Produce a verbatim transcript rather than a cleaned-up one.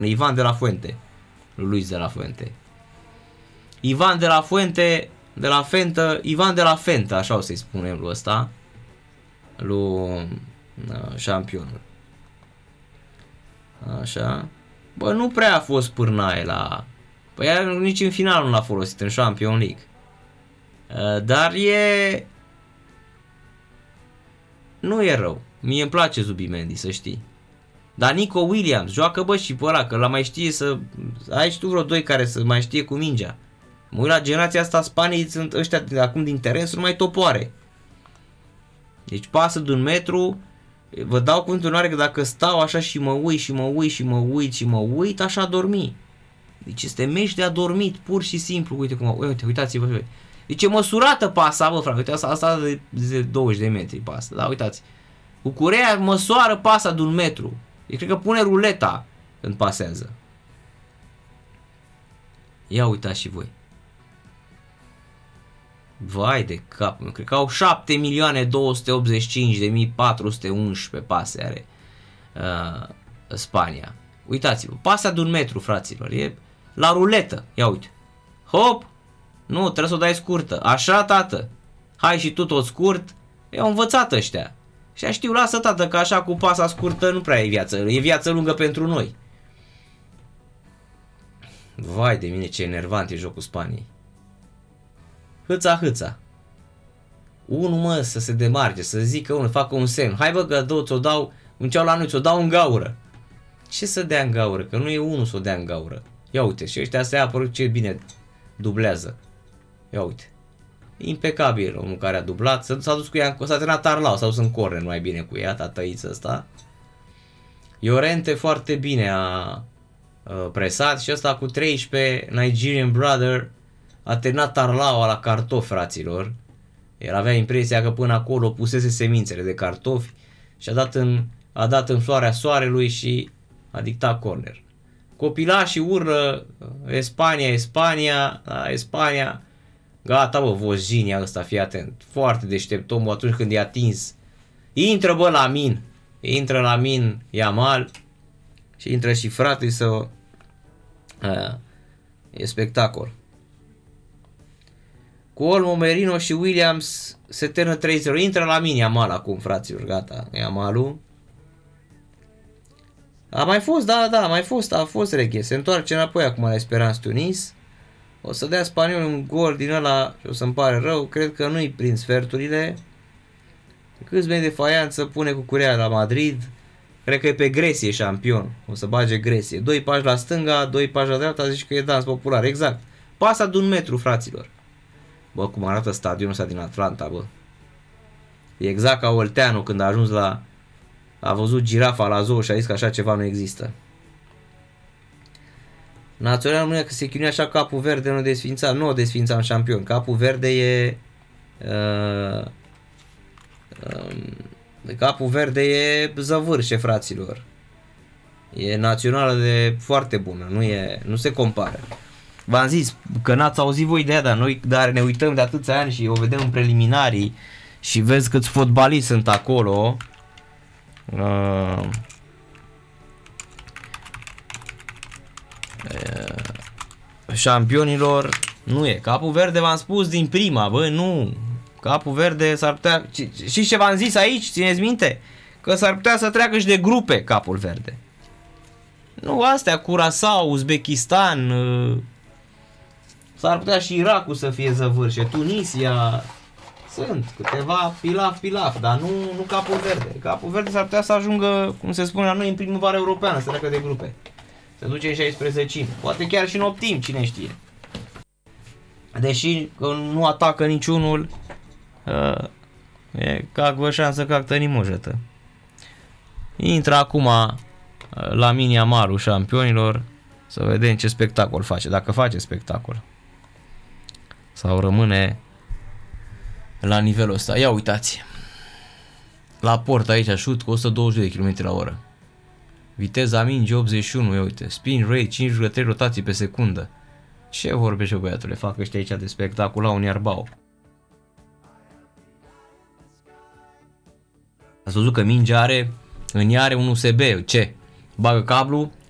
Ivan de la Fuente. Luis de la Fuente. Ivan de la Fuente, de la Fentă, Ivan de la Fentă, așa o să-i spunem lui ăsta. Lui șampionul. Așa. Bă, nu prea a fost pârnaie la... Păi nici în final nu l-a folosit în Champions League. Dar e... Nu e rău. Mie îmi place Zubimendi, să știi. Dar Nico Williams joacă, bă, și pe ăla, că la mai știe să... Ai și tu vreo doi care să mai știe cu mingea. Mă uit la generația asta Spaniei, sunt ăștia de acum din teren, sunt mai topoare. Deci pasă de un metru, vă dau cuvântul că dacă stau așa și mă uit și mă uit și mă uit și mă uit, așa dormi. Deci este meci de adormit, pur și simplu. Uite cum, uite, uitați-vă. Deci e măsurată pasa, bă, frate. Uite, asta, asta de, de douăzeci de metri pasa. Da, uitați. Cucurea măsoară pasa de un metru. Eu cred că pune ruleta când pasează. Ia uitați și voi. Vai de cap, meu. Cred că au șapte milioane două sute optzeci și cinci de mii patru sute unsprezece pase are uh, Spania. Uitați-vă, pasa de un metru, fraților, e la ruletă. Ia uite. Hop! Nu, trebuie să o dai scurtă. Așa, tată. Hai și tu tot scurt. I-au învățat ăștia. Și știu, lasă, tată, că așa cu pasa scurtă nu prea e viață. E viață lungă pentru noi. Vai de mine, ce enervant e jocul Spaniei. Hâța, hâța. Unul, mă, să se demarce, să zică unul, facă un semn. Hai, bă, că două ți-o dau, un ceau la noi, ți-o dau în gaură. Ce să dea în gaură? Că nu e unul să o dea în gaură. Ia uite, și ăștia se apărut ce bine dublează. Ia uite. Impecabil omul care a dublat. S-a dus cu ea, s-a terminat Tarlau, s-a dus în corner mai bine cu ea, tatăiță ăsta. Llorente foarte bine a, a presat și ăsta cu treisprezece, Nigerian Brother, a terminat Tarlau la cartofi, fraților. El avea impresia că până acolo pusese semințele de cartofi și a dat în, a dat în floarea soarelui și a dictat corner. Copilașii urlă Spania, Spania, da, Spania. Gata, bă, Vozinia ăsta, fii atent. Foarte deștept omul atunci când e atins. Intră, bă, la min. Intră la min Yamal și intră și fratele să... Aia. E spectacol. Cu Olmo, Merino și Williams se termină trei zero. Intră la min Yamal acum, fraților. Gata, Yamalul. A mai fost, da, da, a mai fost, a fost reghe. Se întoarce înapoi acum la Esperance Tunis. O să dea spaniolul un gol din ăla și o să-mi pare rău. Cred că nu-i prind sferturile. Câți bani de faianță pune Cucurea la Madrid. Cred că e pe Gresie șampion. O să bage Gresie. Doi pași la stânga, doi pași la dreapta. Zici că e dans popular. Exact. Pasa de un metru, fraților. Bă, cum arată stadionul ăsta din Atlanta, bă. E exact ca Olteanu când a ajuns la... A văzut girafa la zoo și a zis că așa ceva nu există. Național România că se chinuie așa, Capul Verde nu desfința, nu o desfința în șampion. Capul Verde e... Uh, uh, Capul Verde e zăvârșe, fraților. E națională de foarte bună, nu, e, nu se compară. V-am zis că n-ați auzit voi de ea, dar noi dar ne uităm de atâția ani și o vedem în preliminarii și vezi câți fotbaliști sunt acolo. Uh, uh, șampionilor nu e. Capul Verde v-am spus din prima, bă, nu. Capul Verde s-ar putea... Și ce v-am zis aici, țineți minte? Că s-ar putea să treacă și de grupe Capul Verde. Nu, astea, Curaçao, Uzbekistan, uh, s-ar putea și Irakul să fie zăvârșe, Tunisia... Sunt câteva pilaf-pilaf, dar nu, nu Capul Verde. Capul Verde s-ar putea să ajungă, cum se spune la noi, în primăvară europeană, să treacă de grupe. Se duce în șaisprezece, poate chiar și în optim, cine știe. Deși nu atacă niciunul, uh, e ca o șansă ca tănimojătă. Intră acum la mini Amaru șampionilor, să vedem ce spectacol face, dacă face spectacol. Sau rămâne la nivelul ăsta. Ia uitați. La port aici șut cu o sută douăzeci de kilometri la oră. Viteza minge optzeci și unu, ia uite. Spin rate cinci virgulă trei rotații pe secundă. Ce vorbește, băiatule? Fac ăștia aici de spectacol la un iarbau. Ați văzut că mingea are în ea are un U S B. Ce? Bagă cablu,